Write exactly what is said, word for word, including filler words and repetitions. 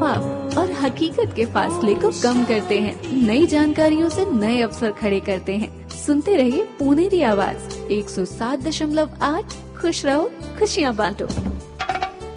खवाब और हकीकत के फासले को कम करते हैं। नई जानकारियों से नए अवसर खड़े करते हैं। सुनते रहिए पुनेरी आवाज एक सौ सात दशमलव आठ। खुश रहो, खुशियाँ बांटो।